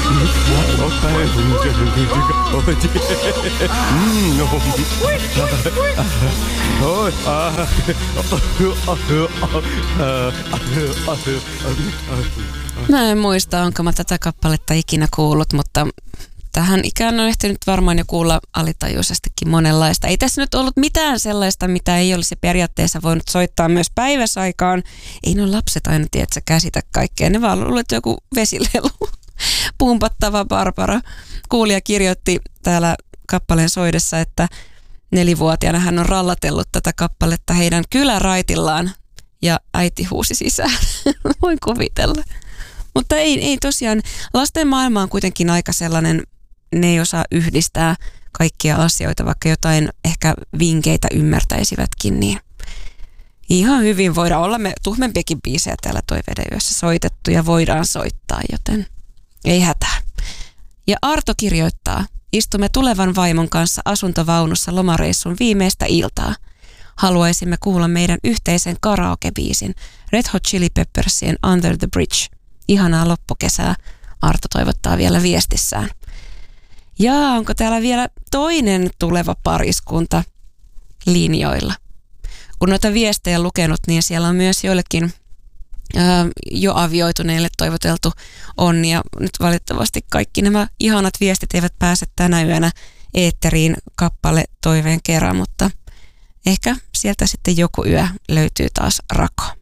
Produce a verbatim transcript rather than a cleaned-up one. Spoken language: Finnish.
Mä en muista, onko mä tätä kappaletta ikinä kuullut, mutta tähän ikään on ehtinyt varmaan jo kuulla alitajuisestikin monenlaista. Ei tässä nyt ollut mitään sellaista, mitä ei olisi periaatteessa voinut soittaa myös päiväsaikaan. Ei nuo lapset aina tiedä, että sä käsitä kaikkea. Ne vaan luulet joku vesilelu. Pumpattava Barbara. Kuulija kirjoitti täällä kappaleen soidessa, että nelivuotiaana hän on rallatellut tätä kappaletta heidän kyläraitillaan ja äiti huusi sisään. Voin kuvitella. Mutta ei, ei tosiaan, lasten maailma on kuitenkin aika sellainen, ne ei osaa yhdistää kaikkia asioita, vaikka jotain ehkä vinkeitä ymmärtäisivätkin, niin ihan hyvin voidaan olla. Me tuhmempiakin biisejä täällä Toiveiden yössä soitettu ja voidaan soittaa, joten ei hätää. Ja Arto kirjoittaa, istumme tulevan vaimon kanssa asuntovaunussa lomareissun viimeistä iltaa. Haluaisimme kuulla meidän yhteisen karaoke-biisin Red Hot Chili Peppersien Under the Bridge. Ihanaa loppukesää, Arto toivottaa vielä viestissään. Ja onko täällä vielä toinen tuleva pariskunta linjoilla? Kun noita viestejä lukenut, niin siellä on myös joillekin ää, jo avioituneille toivoteltu onni. Ja nyt valitettavasti kaikki nämä ihanat viestit eivät pääse tänä yönä eetteriin kappale toiveen kerran, mutta ehkä sieltä sitten joku yö löytyy taas rako.